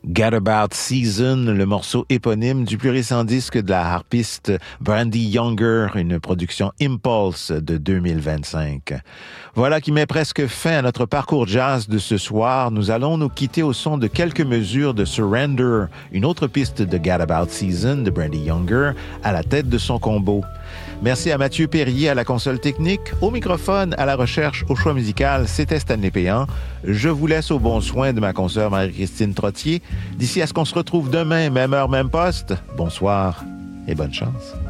Gadabout Season, le morceau éponyme du plus récent disque de la harpiste Brandy Younger, une production Impulse de 2025. Voilà qui met presque fin à notre parcours jazz de ce soir. Nous allons nous quitter au son de quelques mesures de Surrender, une autre piste de Gadabout Season de Brandy Younger, à la tête de son combo. Merci à Mathieu Perrier à la console technique, au microphone, à la recherche, au choix musical, c'était Stanley Péan. Je vous laisse au bon soin de ma consoeur Marie-Christine Trottier. D'ici à ce qu'on se retrouve demain, même heure, même poste, bonsoir et bonne chance.